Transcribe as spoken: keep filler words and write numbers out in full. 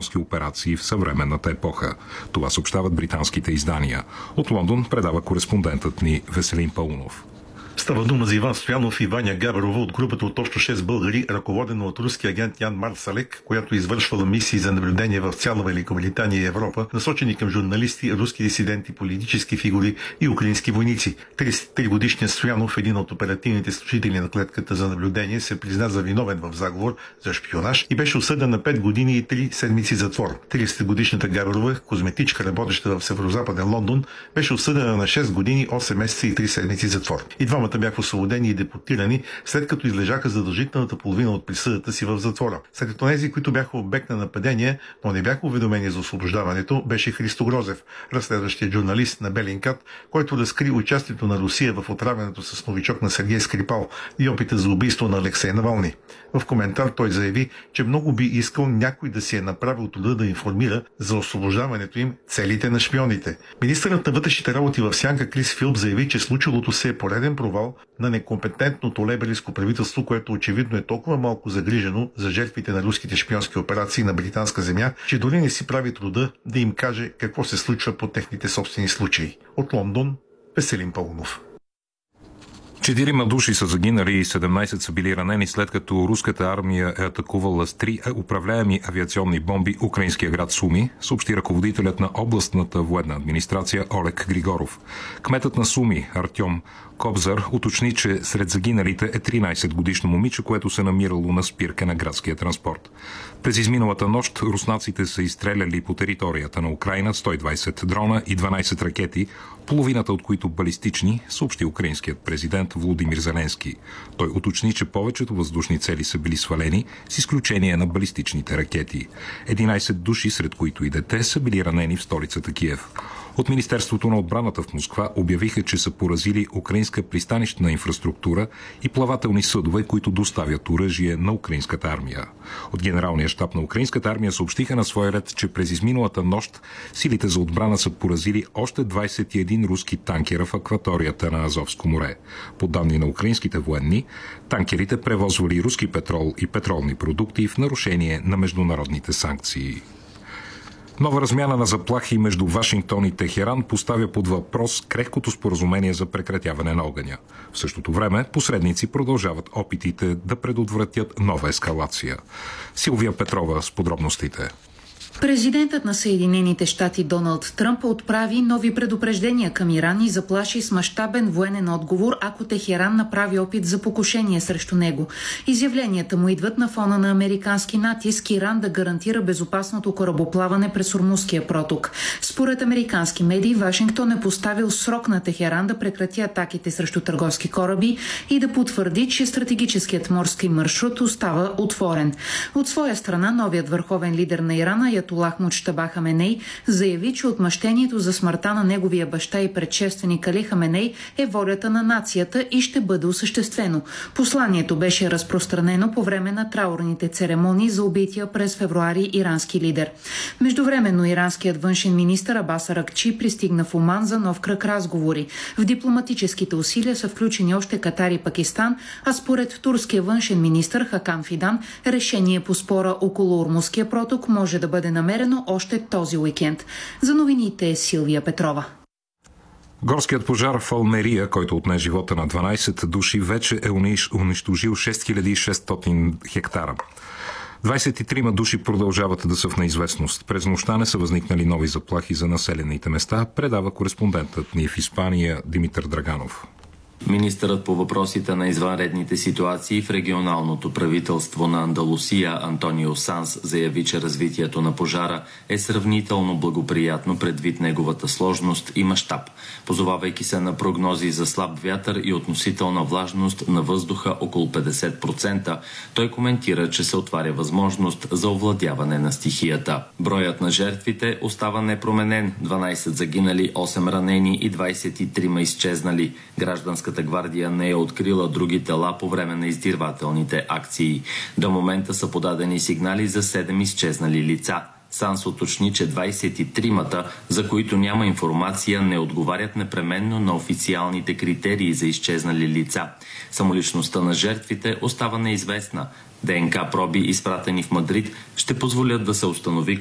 шпионски операции в съвременната епоха. Това съобщават британските издания. От Лондон предава кореспондентът ни Веселин Паунов. Става дума за Иван Стоянов и Ваня Габарова от групата от общо шест българи, ръководена от руски агент Ян Марсалек, която извършвала мисии за наблюдение в цяла Великобритания и Европа, насочени към журналисти, руски дисиденти, политически фигури и украински войници. тридесет и три годишният Стоянов, един от оперативните служители на клетката за наблюдение, се призна за виновен в заговор за шпионаж и беше осъден на пет години и три седмици затвор. тридесетгодишната Габарова, козметичка, работеща в северозападен Лондон, беше осъдена на шест години, осем месеца и три седмици затвор. И двамата бяха освободени и депортирани, след като излежаха задължителната половина от присъдата си в затвора. Сред тези, които бяха обект на нападение, но не бяха уведомени за освобождаването, беше Христо Грозев, разследващият журналист на Белинкат, който разкри участието на Русия в отравянето с новичок на Сергей Скрипал и опита за убийство на Алексей Навални. В коментар той заяви, че много би искал някой да си е направил труда да информира за освобождаването им целите на шпионите. Министърът на вътрешните работи в Сянка Крис Филп заяви, че случилото се е пореден провал на некомпетентното лейбористко правителство, което очевидно е толкова малко загрижено за жертвите на руските шпионски операции на британска земя, че дори не си прави труда да им каже какво се случва по техните собствени случаи. От Лондон, Веселин Паунов. Четирима души са загинали и седемнайсет са били ранени, след като руската армия е атакувала с три управляеми авиационни бомби украинския град Суми, съобщи ръководителят на областната военна администрация Олег Григоров. Кметът на Суми Артем Кобзар уточни, че сред загиналите е тринайсетгодишно момиче, което се намирало на спирка на градския транспорт. През изминалата нощ руснаците са изстреляли по територията на Украйна сто и двайсет дрона и дванайсет ракети, половината от които балистични, съобщи украинският президент Володимир Зеленски. Той уточни, че повечето въздушни цели са били свалени, с изключение на балистичните ракети. единайсет души, сред които и дете, са били ранени в столицата Киев. От Министерството на отбраната в Москва обявиха, че са поразили украинска пристанищна инфраструктура и плавателни съдове, които доставят оръжие на украинската армия. От Генералния щаб на украинската армия съобщиха на свой ред, че през изминалата нощ силите за отбрана са поразили още двайсет и един руски танкера в акваторията на Азовско море. По данни на украинските военни, танкерите превозвали руски петрол и петролни продукти в нарушение на международните санкции. Нова размяна на заплахи между Вашингтон и Техеран поставя под въпрос крехкото споразумение за прекратяване на огъня. В същото време посредници продължават опитите да предотвратят нова ескалация. Силвия Петрова с подробностите. Президентът на Съединените щати Доналд Тръмп отправи нови предупреждения към Иран и заплаши с мащабен военен отговор, ако Техеран направи опит за покушение срещу него. Изявленията му идват на фона на американски натиск Иран да гарантира безопасното корабоплаване през Ормузския проток. Според американски медии, Вашингтон е поставил срок на Техеран да прекрати атаките срещу търговски кораби и да потвърди, че стратегическият морски маршрут остава отворен. От своя страна, новият върховен лидер на Иран, Аятолах Муджтаба Хаменей, заяви, че отмъщението за смъртта на неговия баща и предшественик Али Хаменей е волята на нацията и ще бъде осъществено. Посланието беше разпространено по време на траурните церемонии за убития през февруари ирански лидер. Междувременно иранският външен министър Абас Аракчи пристигна в Оман за нов кръг разговори. В дипломатическите усилия са включени още Катар и Пакистан, а според турския външен министър Хакан Фидан, решение по спора около Ормузския проток може да бъде намерено още този уикенд. За новините е Силвия Петрова. Горският пожар в Алмерия, който отне живота на дванайсет души, вече е унищожил шест хиляди и шестстотин хектара. двайсет и трима души продължават да са в неизвестност. През нощта не са възникнали нови заплахи за населените места, предава кореспондентът ни в Испания Димитър Драганов. Министърът по въпросите на извънредните ситуации в регионалното правителство на Андалусия Антонио Санс заяви, че развитието на пожара е сравнително благоприятно предвид неговата сложност и мащаб. Позовавайки се на прогнози за слаб вятър и относителна влажност на въздуха около петдесет процента, той коментира, че се отваря възможност за овладяване на стихията. Броят на жертвите остава непроменен – дванайсет загинали, осем ранени и двайсет и трима изчезнали. Гражданската гвардия не е открила други тела по време на издирвателните акции. До момента са подадени сигнали за седем изчезнали лица. Санс уточни, че двайсет и тримата, за които няма информация, не отговарят непременно на официалните критерии за изчезнали лица. Самоличността на жертвите остава неизвестна. ДНК проби, изпратени в Мадрид, ще позволят да се установи